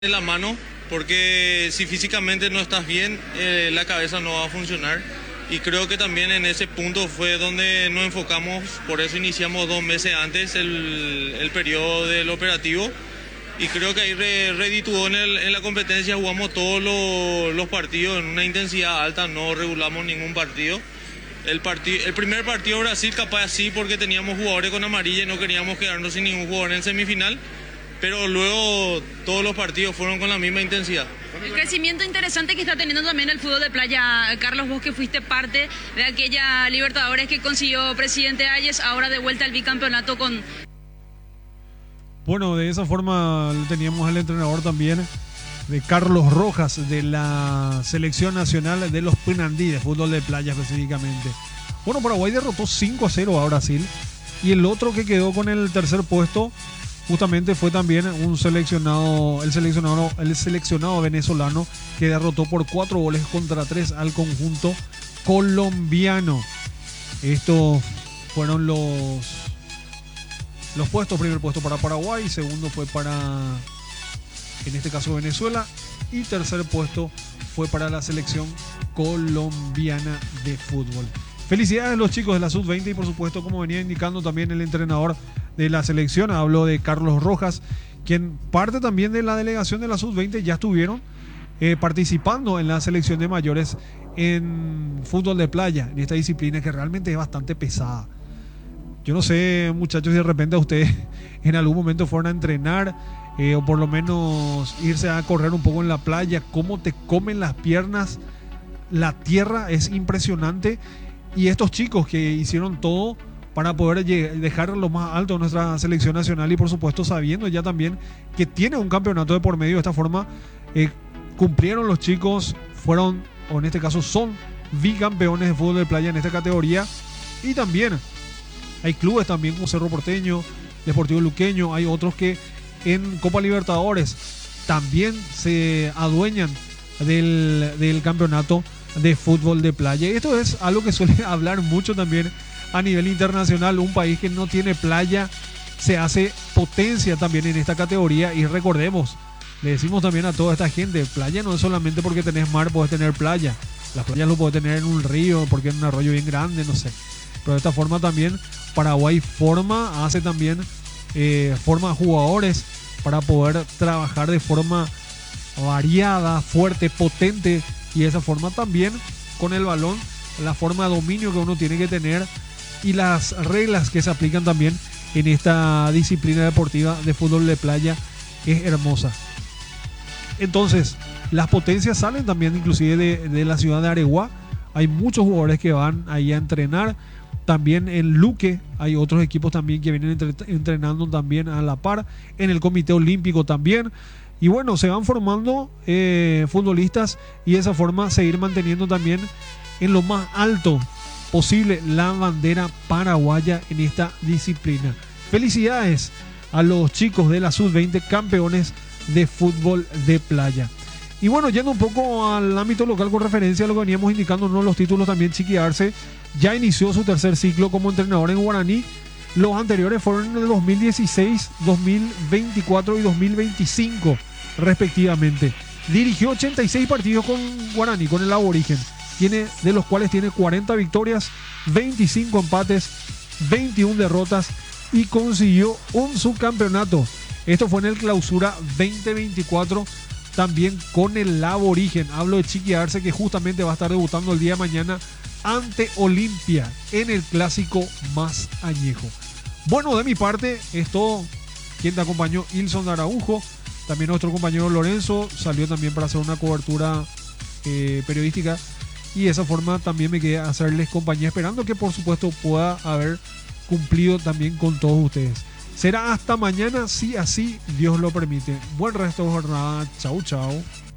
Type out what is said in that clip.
de la mano, porque si físicamente no estás bien, la cabeza no va a funcionar. Y creo que también en ese punto fue donde nos enfocamos, por eso iniciamos 2 meses antes el periodo del operativo. Y creo que ahí redituó en la competencia, jugamos todos los partidos en una intensidad alta, no regulamos ningún partido. El primer partido Brasil capaz sí, porque teníamos jugadores con amarilla y no queríamos quedarnos sin ningún jugador en semifinal. Pero luego todos los partidos fueron con la misma intensidad. El crecimiento interesante que está teniendo también el fútbol de playa, Carlos, vos que fuiste parte de aquella Libertadores que consiguió Presidente Hayes, ahora de vuelta al bicampeonato con... Bueno, de esa forma teníamos al entrenador también de Carlos Rojas de la Selección Nacional de los Pinandí, de fútbol de playa específicamente. Bueno, Paraguay derrotó 5-0 a Brasil y el otro que quedó con el tercer puesto justamente fue también el seleccionado venezolano que derrotó por 4-3 al conjunto colombiano. Estos fueron los puestos. Primer puesto para Paraguay, segundo fue para, en este caso, Venezuela, y tercer puesto fue para la selección colombiana de fútbol. Felicidades a los chicos de la Sub-20 y por supuesto, como venía indicando también el entrenador de la selección, habló de Carlos Rojas, quien parte también de la delegación de la Sub-20, ya estuvieron participando en la selección de mayores en fútbol de playa, en esta disciplina que realmente es bastante pesada. Yo no sé, muchachos, si de repente a ustedes en algún momento fueron a entrenar o por lo menos irse a correr un poco en la playa, cómo te comen las piernas, la tierra es impresionante. Y estos chicos que hicieron todo para poder dejar lo más alto de nuestra selección nacional y por supuesto sabiendo ya también que tiene un campeonato de por medio, de esta forma cumplieron los chicos, fueron, o en este caso son bicampeones de fútbol de playa en esta categoría. Y también hay clubes también como Cerro Porteño, Deportivo Luqueño, hay otros que en Copa Libertadores también se adueñan del campeonato de fútbol de playa. Y esto es algo que suele hablar mucho también a nivel internacional. Un país que no tiene playa se hace potencia también en esta categoría. Y recordemos, le decimos también a toda esta gente, playa no es solamente porque tenés mar, podés tener playa. Las playas lo podés tener en un río, porque en un arroyo bien grande, no sé. Pero de esta forma también Paraguay forma jugadores para poder trabajar de forma variada, fuerte, potente. Y de esa forma también con el balón, la forma de dominio que uno tiene que tener y las reglas que se aplican también en esta disciplina deportiva de fútbol de playa es hermosa. Entonces, las potencias salen también inclusive de la ciudad de Areguá. Hay muchos jugadores que van ahí a entrenar. También en Luque hay otros equipos también que vienen entrenando también a la par. En el Comité Olímpico también. Y bueno, se van formando futbolistas y de esa forma seguir manteniendo también en lo más alto posible la bandera paraguaya en esta disciplina. Felicidades a los chicos de la Sub-20, campeones de fútbol de playa. Y bueno, yendo un poco al ámbito local con referencia a lo que veníamos indicando, ¿no? Los títulos también, Chiqui Arce ya inició su tercer ciclo como entrenador en Guaraní. Los anteriores fueron en el 2016, 2024 y 2025 respectivamente. Dirigió 86 partidos con Guaraní, con el aborigen, de los cuales tiene 40 victorias, 25 empates, 21 derrotas y consiguió un subcampeonato. Esto fue en el Clausura 2024 también con el aborigen. Hablo de Chiqui Arce, que justamente va a estar debutando el día de mañana ante Olimpia en el clásico más añejo. Bueno, de mi parte es todo. Quien te acompañó, Ilson Araujo. También nuestro compañero Lorenzo salió también para hacer una cobertura periodística. Y de esa forma también me quedé a hacerles compañía, esperando que por supuesto pueda haber cumplido también con todos ustedes. Será hasta mañana, si así Dios lo permite. Buen resto de jornada. Chau, chau.